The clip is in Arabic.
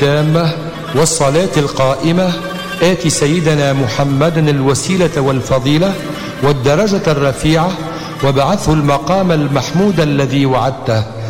التامة والصلاة القائمة آت سيدنا محمدا الوسيلة والفضيلة والدرجة الرفيعة وابعثه المقام المحمود الذي وعدته.